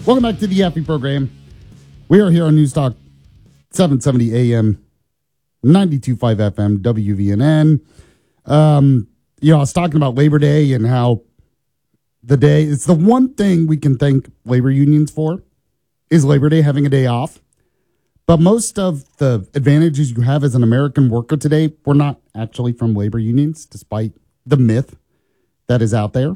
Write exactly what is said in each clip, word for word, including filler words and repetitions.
Welcome back to the Yaffe program. We are here on News Talk seven seventy A M, ninety-two point five F M, W V N N. Um, you know, I was talking about Labor Day and how the day, it's the one thing we can thank labor unions for is Labor Day, having a day off. But most of the advantages you have as an American worker today were not actually from labor unions, despite the myth that is out there.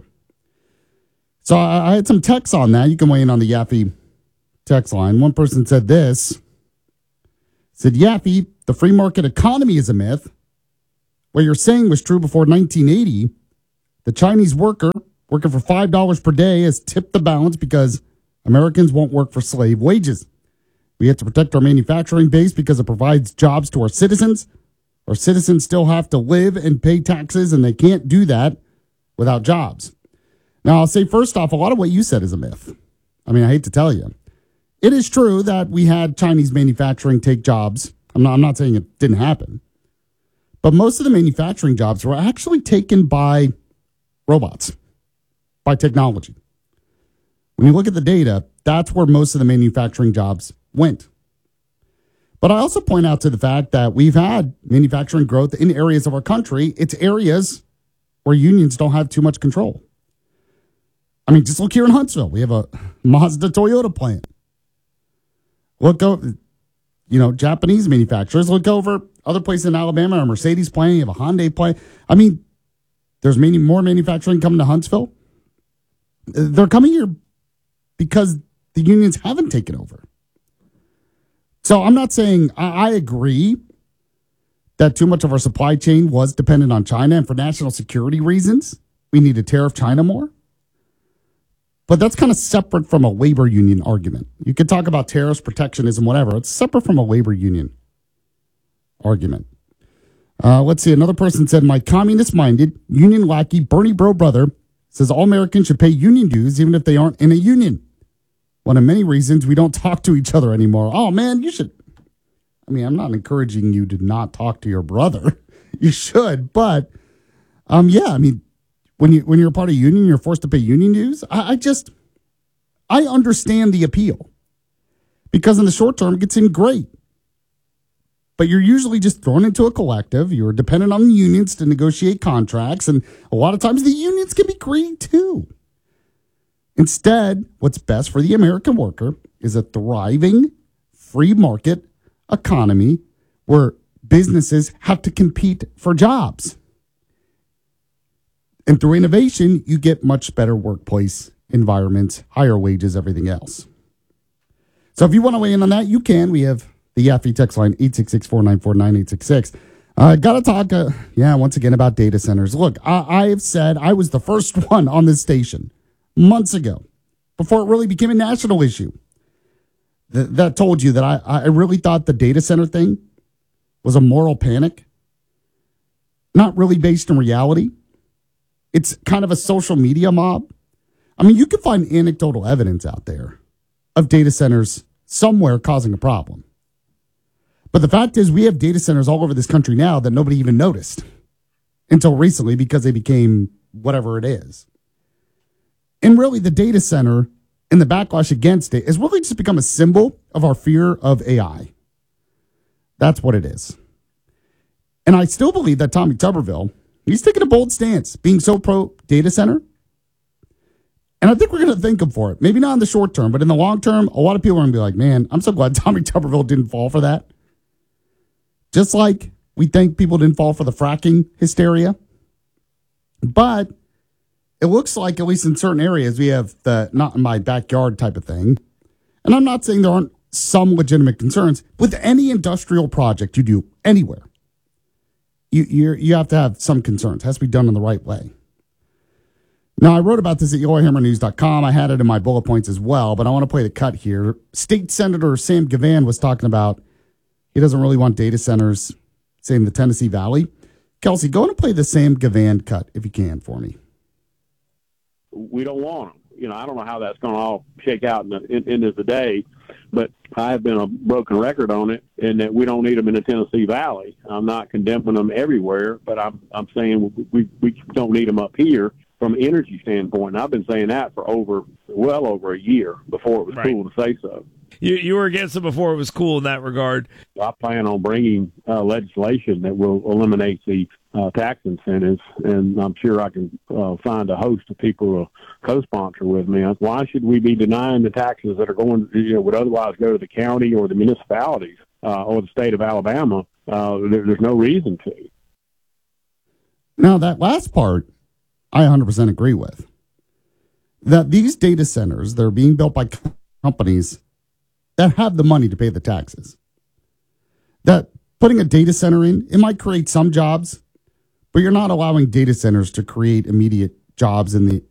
So I, I had some texts on that. You can weigh in on the Yaffe text line. One person said this, said, Yaffe, the free market economy is a myth. What you're saying was true before nineteen eighty. The Chinese worker working for five dollars per day has tipped the balance because Americans won't work for slave wages. We have to protect our manufacturing base because it provides jobs to our citizens. Our citizens still have to live and pay taxes, and they can't do that without jobs. Now, I'll say first off, a lot of what you said is a myth. I mean, I hate to tell you. It is true that we had Chinese manufacturing take jobs. I'm not, I'm not saying it didn't happen. But most of the manufacturing jobs were actually taken by robots, by technology. When you look at the data, that's where most of the manufacturing jobs went. But I also point out to the fact that we've had manufacturing growth in areas of our country. It's areas where unions don't have too much control. I mean, just look here in Huntsville. We have a Mazda Toyota plant. Look over, you know, Japanese manufacturers. Look over other places in Alabama, a Mercedes plant, you have a Hyundai plant. I mean, there's many more manufacturing coming to Huntsville. They're coming here because the unions haven't taken over. So I'm not saying I, I agree that too much of our supply chain was dependent on China, and for national security reasons, we need to tariff China more. But that's kind of separate from a labor union argument. You could talk about tariffs, protectionism, whatever. It's separate from a labor union argument. Uh, let's see. Another person said, my communist-minded, union lackey, Bernie Bro brother says all Americans should pay union dues even if they aren't in a union. One of many reasons we don't talk to each other anymore. Oh, man, you should. I mean, I'm not encouraging you to not talk to your brother. You should. But, um, yeah, I mean, When you when you're a part of a union, you're forced to pay union dues. I, I just I understand the appeal because in the short term it gets in great, but you're usually just thrown into a collective. You're dependent on the unions to negotiate contracts, and a lot of times the unions can be greedy too. Instead, what's best for the American worker is a thriving free market economy where businesses have to compete for jobs. And through innovation, you get much better workplace environments, higher wages, everything else. So if you want to weigh in on that, you can. We have the Yaffe text line, eight six six, four nine four, nine eight six six. I uh, got to talk, uh, yeah, once again about data centers. Look, I, I've said I was the first one on this station months ago, before it really became a national issue, Th- that told you that I, I really thought the data center thing was a moral panic, not really based in reality. It's kind of a social media mob. I mean, you can find anecdotal evidence out there of data centers somewhere causing a problem. But the fact is we have data centers all over this country now that nobody even noticed until recently because they became whatever it is. And really the data center and the backlash against it has really just become a symbol of our fear of A I. That's what it is. And I still believe that Tommy Tuberville, he's taking a bold stance, being so pro data center. And I think we're going to thank him for it. Maybe not in the short term, but in the long term, a lot of people are going to be like, man, I'm so glad Tommy Tuberville didn't fall for that. Just like we think people didn't fall for the fracking hysteria. But it looks like, at least in certain areas, we have the not in my backyard type of thing. And I'm not saying there aren't some legitimate concerns. With any industrial project you do anywhere, You you you have to have some concerns. It has to be done in the right way. Now, I wrote about this at Eloy Hammer News dot com. I had it in my bullet points as well, but I want to play the cut here. State Senator Sam Gavan was talking about he doesn't really want data centers, say, in the Tennessee Valley. Kelsey, go and play the Sam Gavan cut, if you can, for me. We don't want them. You know, I don't know how that's going to all shake out in the in, end of the day, but I've been a broken record on it, and that we don't need them in the Tennessee Valley. I'm not condemning them everywhere, but I'm I'm saying we we don't need them up here from an energy standpoint. And I've been saying that for over well over a year before it was Right. cool to say so. You you were against it before it was cool in that regard. I plan on bringing uh, legislation that will eliminate the uh, tax incentives, and I'm sure I can uh, find a host of people to co-sponsor with me. Why should we be denying the taxes that are going, you know, would otherwise go to the county or the municipalities uh, or the state of Alabama? Uh, there, there's no reason to. Now, that last part, I one hundred percent agree with. That these data centers, they're being built by companies that have the money to pay the taxes. That putting a data center in, it might create some jobs, but you're not allowing data centers to create immediate jobs in the